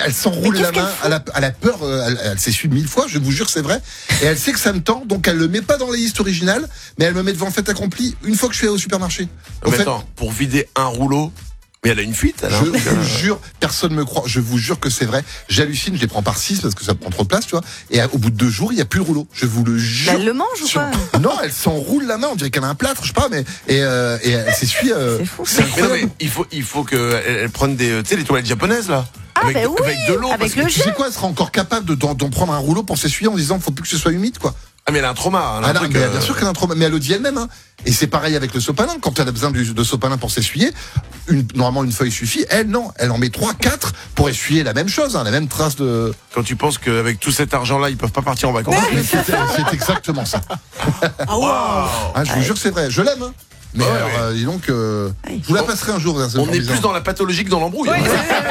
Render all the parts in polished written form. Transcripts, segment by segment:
elle s'enroule la main, elle a peur, elle s'essuie 1000 fois, je vous jure c'est vrai, et elle sait que ça me tend, donc elle le met pas dans la liste originale, mais elle me met devant le fait accompli une fois que je suis au supermarché. Mais attends, pour vider un rouleau, mais elle a une fuite, alors. Je vous jure, personne me croit, je vous jure que c'est vrai, j'hallucine, je les prends par 6 parce que ça prend trop de place, tu vois, et au bout de 2 jours, il n'y a plus le rouleau, je vous le jure. Elle le mange ou pas? Non, elle s'enroule la main, on dirait qu'elle a un plâtre, je sais pas, mais, et elle s'essuie, c'est fou. c'est Mais non, mais il faut qu'elle prenne des, tu sais, les toilettes japonaises, là. Oui, avec de l'eau. avec le Tu sais quoi, elle sera encore capable d'en prendre un rouleau pour s'essuyer en disant, faut plus que ce soit humide, quoi. Ah, mais elle a un trauma. Elle a un truc, bien sûr qu'elle a un trauma, mais elle le dit elle-même, hein. Et c'est pareil avec le sopalin. Quand elle a besoin de sopalin pour s'essuyer, normalement une feuille suffit. Elle, non. Elle en met 3, 4 pour essuyer la même chose, hein, la même trace de... Quand tu penses qu'avec tout cet argent-là, ils peuvent pas partir en vacances. Mais c'est exactement ça. Wow. Hein, je vous jure que c'est vrai. Je l'aime, hein. Mais alors, dis donc, je vous la passerai un jour. On est plus dans la pathologie que dans l'embrouille. Oui,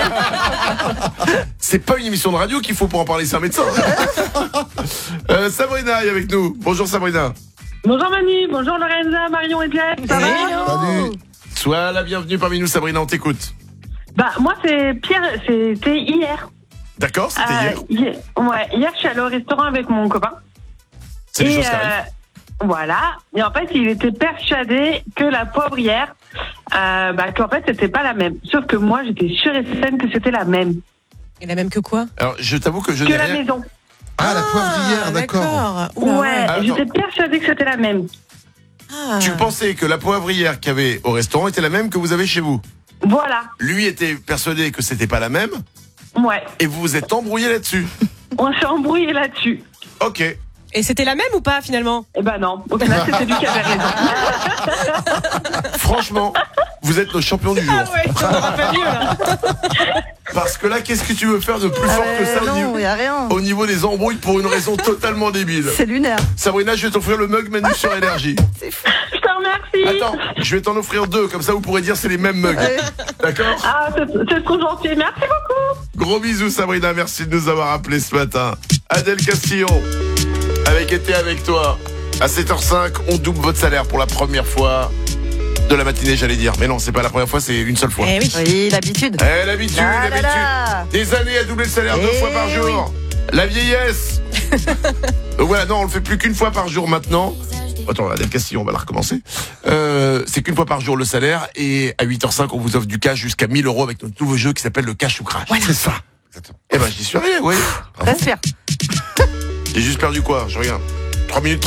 C'est pas une émission de radio qu'il faut pour en parler, c'est un médecin. Sabrina est avec nous. Bonjour Sabrina. Bonjour Manu, bonjour Lorenza, Marion et Pierre, ça va? Salut. Sois la bienvenue parmi nous Sabrina, on t'écoute. Bah moi c'est Pierre, c'était hier. D'accord, c'était hier. Hier je suis allée au restaurant avec mon copain. C'est des choses qui arrivent. Voilà, et en fait il était persuadé que la poivrière, qu'en fait c'était pas la même. Sauf que moi j'étais sûre et certaine que c'était la même. Et la même que quoi? Alors je t'avoue que je Que n'ai la rien... maison. Ah, la poivrière, d'accord. Oula, Ouais, Attends. j'étais persuadée que c'était la même. Ah. Tu pensais que la poivrière qu'il y avait au restaurant était la même que vous avez chez vous. Voilà, Lui était persuadé que c'était pas la même ouais. et vous vous êtes embrouillé là-dessus. On s'est embrouillé là-dessus. Ok. Et c'était la même ou pas finalement? Eh ben non, au final c'était lui qui avait raison. Franchement, vous êtes le champion du jour. Ah ouais, ça va pas mieux là. Parce que là, qu'est-ce que tu veux faire de plus fort que ça non, y a rien. au niveau des embrouilles pour une raison totalement débile? C'est lunaire. Sabrina, je vais t'offrir le mug Manu sur énergie. Je te remercie. Attends, je vais t'en offrir 2, comme ça vous pourrez dire c'est les mêmes mugs. D'accord? Ah, c'est trop gentil, merci beaucoup. Gros bisous Sabrina, merci de nous avoir appelés ce matin. Adèle Castillon avait été avec toi. À 7h05, on double votre salaire pour la première fois de la matinée, j'allais dire. Mais non, c'est pas la première fois, c'est une seule fois. Eh oui. Oui, l'habitude. L'habitude, Ah là l'habitude. là. Des années à doubler le salaire 2 fois par jour. La vieillesse. Donc voilà, non, on le fait plus qu'une fois par jour maintenant. Attends, Adèle Castillon, on va la recommencer. C'est qu'une fois par jour le salaire. Et à 8h05, on vous offre du cash jusqu'à 1000 € avec notre nouveau jeu qui s'appelle le cash ou crash. Voilà. C'est ça. Exactement. Eh ben, je dis sur rien, oui. Respire. J'ai juste perdu quoi? Je regarde. 3 minutes.